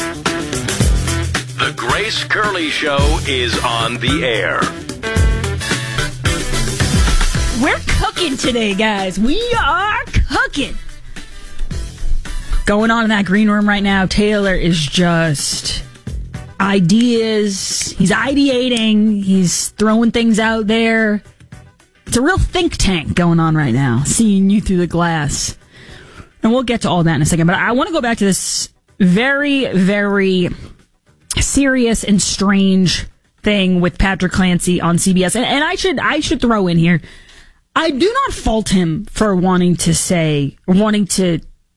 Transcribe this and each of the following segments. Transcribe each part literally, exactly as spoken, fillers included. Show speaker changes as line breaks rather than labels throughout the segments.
The Grace Curley Show is on the air.
We're cooking today, guys. We are cooking. Going on in that green room right now, Taylor is just ideas. He's ideating. He's throwing things out there. It's a real think tank going on right now, seeing you through the glass. And we'll get to all that in a second. But I want to go back to this very, very serious and strange thing with Patrick Clancy on C B S. And, and I should I should throw in here, I do not fault him for wanting to say, wanting to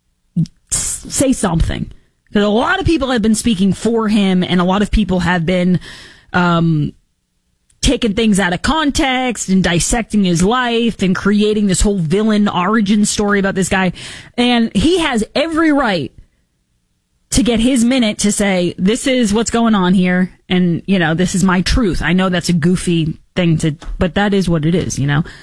say something. Because a lot of people have been speaking for him, and a lot of people have been um, taking things out of context and dissecting his life and creating this whole villain origin story about this guy. And he has every right to get his minute to say, this is what's going on here, and, you know, this is my truth. I know that's a goofy thing to, but that is what it is, you know?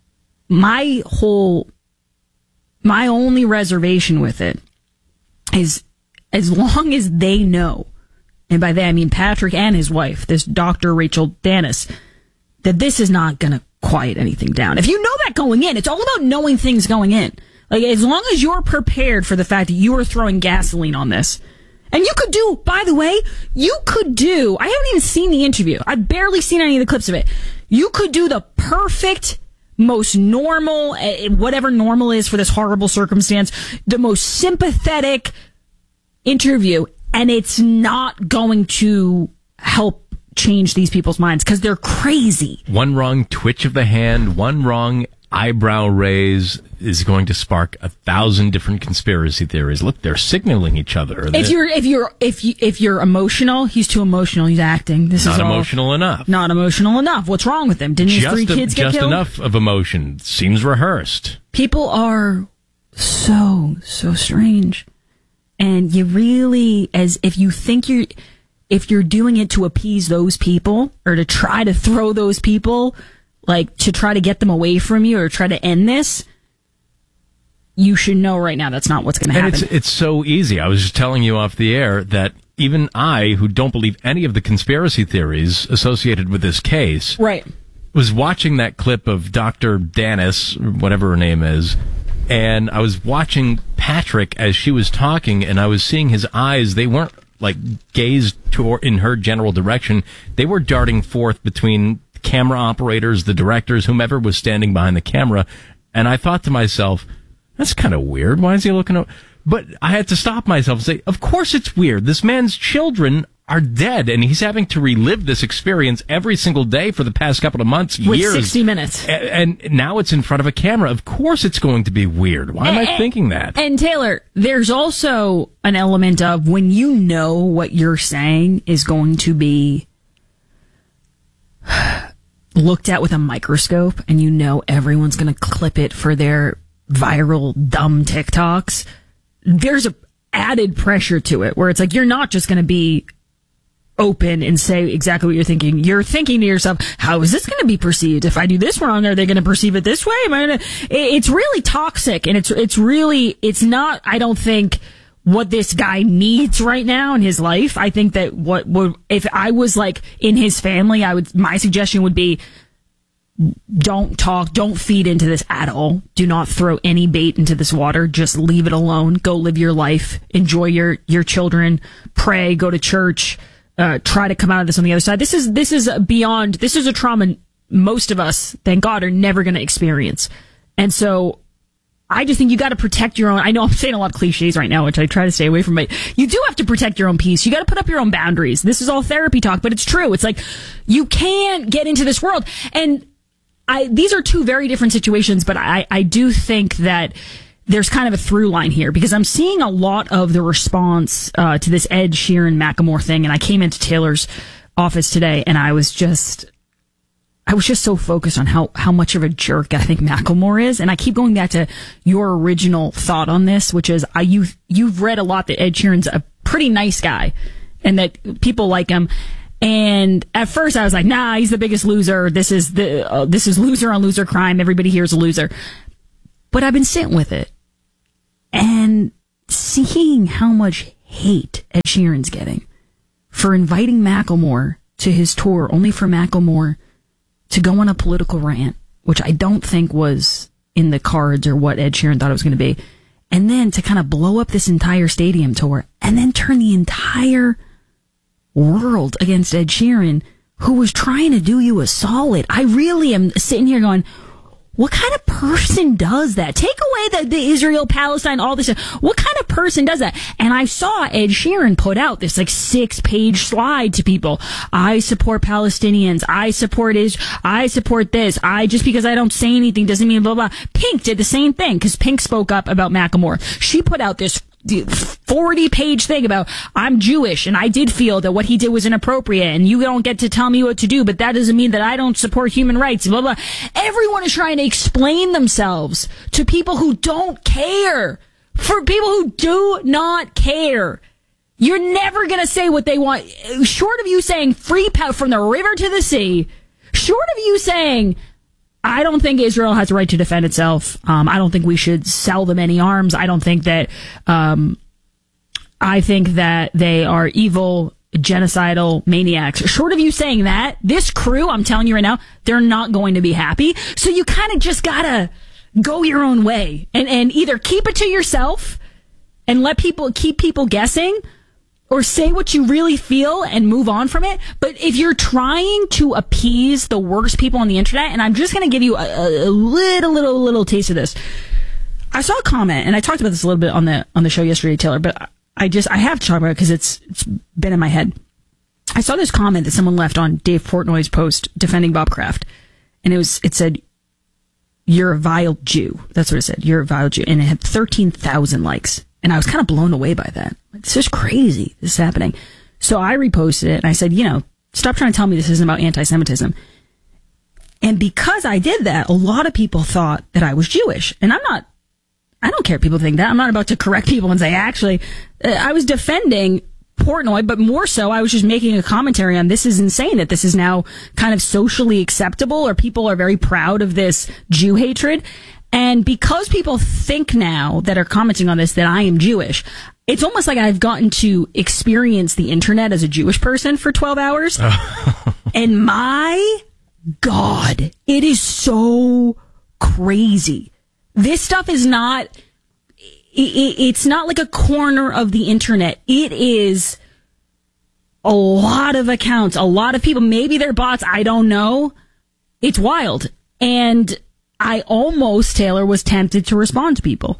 My whole, my only reservation with it is, as long as they know, and by that I mean Patrick and his wife, this Doctor Rachel Dennis, that this is not going to quiet anything down. If you know that going in, it's all about knowing things going in. Like, as long as you're prepared for the fact that you are throwing gasoline on this. And you could do, by the way, you could do, I haven't even seen the interview. I've barely seen any of the clips of it. You could do the perfect, most normal, whatever normal is for this horrible circumstance, the most sympathetic interview, and it's not going to help change these people's minds because they're crazy.
One wrong twitch of the hand, one wrong eyebrow raise is going to spark a thousand different conspiracy theories. Look, they're signaling each other.
If you're if you're if you if you're emotional, he's too emotional. He's acting. This
not
is
emotional
all,
enough.
Not emotional enough. What's wrong with him? Didn't his
just
three
a,
kids get
just
killed?
Just enough of emotion. Seems rehearsed.
People are so so strange, and you really, as if you think you're if you're doing it to appease those people or to try to throw those people, like to try to get them away from you or try to end this, you should know right now that's not what's going to happen.
And it's, it's so easy. I was just telling you off the air that even I, who don't believe any of the conspiracy theories associated with this case,
right,
was watching that clip of Doctor Dennis, whatever her name is, and I was watching Patrick as she was talking, and I was seeing his eyes. They weren't like gazed toward in her general direction. They were darting forth between camera operators, the directors, whomever was standing behind the camera. And I thought to myself, that's kind of weird. Why is he looking up? But I had to stop myself and say, of course it's weird. This man's children are dead, and he's having to relive this experience every single day for the past couple of months,
with
years.
sixty minutes.
And, and now it's in front of a camera. Of course it's going to be weird. Why am
and,
I thinking that?
And Taylor, there's also an element of when you know what you're saying is going to be looked at with a microscope, and you know everyone's going to clip it for their viral dumb TikToks, there's a added pressure to it where it's like you're not just going to be open and say exactly what you're thinking. You're thinking to yourself, how is this going to be perceived? If I do this wrong, are they going to perceive it this way? Am I gonna... It's really toxic, and it's it's really, it's not, I don't think, what this guy needs right now in his life. I think that what would, if I was like in his family, I would, my suggestion would be, don't talk, don't feed into this at all. Do not throw any bait into this water. Just leave it alone. Go live your life. Enjoy your, your children. Pray, go to church, uh, try to come out of this on the other side. This is, this is beyond, this is a trauma most of us, thank God, are never going to experience. And so I just think you got to protect your own. I know I'm saying a lot of cliches right now, which I try to stay away from, but you do have to protect your own peace. You got to put up your own boundaries. This is all therapy talk, but it's true. It's like you can't get into this world. And I, these are two very different situations, but I, I do think that there's kind of a through line here because I'm seeing a lot of the response uh, to this Ed Sheeran Macklemore thing. And I came into Taylor's office today and I was just, I was just so focused on how, how much of a jerk I think Macklemore is. And I keep going back to your original thought on this, which is I, you, you've read a lot that Ed Sheeran's a pretty nice guy and that people like him. And at first I was like, nah, he's the biggest loser. This is the, uh, this is loser on loser crime. Everybody here is a loser. But I've been sitting with it and seeing how much hate Ed Sheeran's getting for inviting Macklemore to his tour, only for Macklemore to go on a political rant, which I don't think was in the cards or what Ed Sheeran thought it was going to be. And then to kind of blow up this entire stadium tour and then turn the entire world against Ed Sheeran, who was trying to do you a solid. I really am sitting here going, what kind of person does that? Take away the, the Israel, Palestine, all this. What kind of person does that? And I saw Ed Sheeran put out this like six page slide to people. I support Palestinians. I support Israel. I support this. I, just because I don't say anything doesn't mean blah, blah. Pink did the same thing because Pink spoke up about Macklemore. She put out this forty page thing about I'm Jewish and I did feel that what he did was inappropriate and you don't get to tell me what to do, but that doesn't mean that I don't support human rights, blah, blah. Everyone is trying to explain themselves to people who don't care. For people who do not care. You're never going to say what they want. Short of you saying free power from the river to the sea, short of you saying I don't think Israel has a right to defend itself. Um, I don't think we should sell them any arms. I don't think that, um, I think that they are evil, genocidal maniacs. Short of you saying that, this crew, I'm telling you right now, they're not going to be happy. So you kind of just gotta go your own way and, and either keep it to yourself and let people, keep people guessing, or say what you really feel and move on from it. But if you're trying to appease the worst people on the internet, and I'm just going to give you a, a little, little, little taste of this. I saw a comment, and I talked about this a little bit on the on the show yesterday, Taylor, but I just, I have to talk about it because it's it's been in my head. I saw this comment that someone left on Dave Portnoy's post defending Bob Kraft, and it was, it said, "You're a vile Jew." That's what it said. "You're a vile Jew." And it had thirteen thousand likes. And I was kind of blown away by that. It's just crazy, this is happening. So I reposted it, and I said, you know, stop trying to tell me this isn't about anti-Semitism. And because I did that, a lot of people thought that I was Jewish. And I'm not, I don't care if people think that. I'm not about to correct people and say, actually, uh, I was defending Portnoy, but more so, I was just making a commentary on this is insane, that this is now kind of socially acceptable, or people are very proud of this Jew hatred. And because people think now that are commenting on this that I am Jewish, it's almost like I've gotten to experience the internet as a Jewish person for twelve hours. And my God, it is so crazy. This stuff is not, it's not like a corner of the internet. It is a lot of accounts, a lot of people. Maybe they're bots. I don't know. It's wild. And I almost, Taylor, was tempted to respond to people.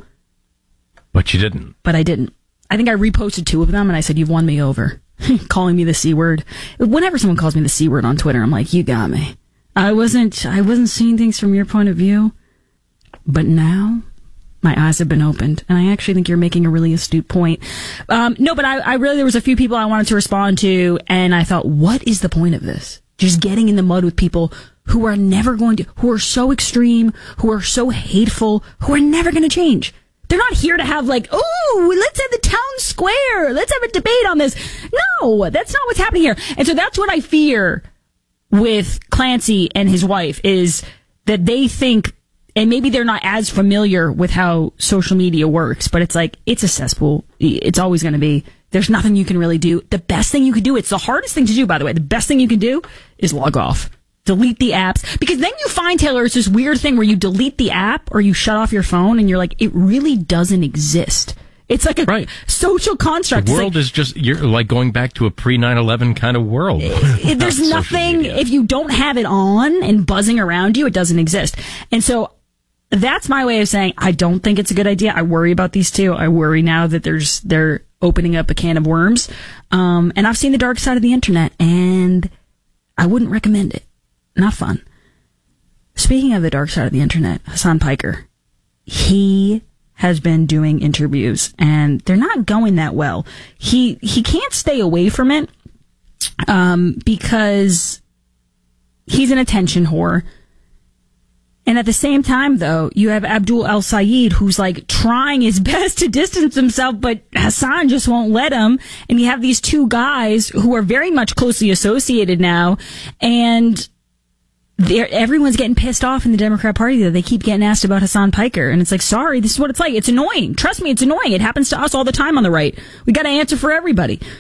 But you didn't.
But I didn't. I think I reposted two of them and I said, "You've won me over." Calling me the C word. Whenever someone calls me the C word on Twitter, I'm like, you got me. I wasn't, I wasn't seeing things from your point of view. But now my eyes have been opened, and I actually think you're making a really astute point. Um, no, but I, I really, there was a few people I wanted to respond to, and I thought, what is the point of this? Just getting in the mud with people who are never going to, who are so extreme, who are so hateful, who are never going to change. They're not here to have like, oh, let's have the town square. Let's have a debate on this. No, that's not what's happening here. And so that's what I fear with Clancy and his wife, is that they think, and maybe they're not as familiar with how social media works, but it's like, it's a cesspool. It's always going to be. There's nothing you can really do. The best thing you can do, it's the hardest thing to do, by the way. The best thing you can do is log off. Delete the apps. Because then you find, Taylor, it's this weird thing where you delete the app or you shut off your phone and you're like, it really doesn't exist. It's like a right. social construct.
The world like, is just, you're like going back to a pre nine eleven kind of world.
It, there's nothing, if you don't have it on and buzzing around you, it doesn't exist. And so that's my way of saying, I don't think it's a good idea. I worry about these two. I worry now that there's, they're opening up a can of worms. Um, and I've seen the dark side of the internet, and I wouldn't recommend it. Not fun. Speaking of the dark side of the internet, Hassan Piker, he has been doing interviews, and they're not going that well. He he can't stay away from it um, because he's an attention whore. And at the same time, though, you have Abdul El Sayed, who's like trying his best to distance himself, but Hassan just won't let him. And you have these two guys who are very much closely associated now, and they're, everyone's getting pissed off in the Democrat Party that they keep getting asked about Hassan Piker. And it's like, sorry, this is what it's like. It's annoying. Trust me, it's annoying. It happens to us all the time on the right. We got to answer for everybody.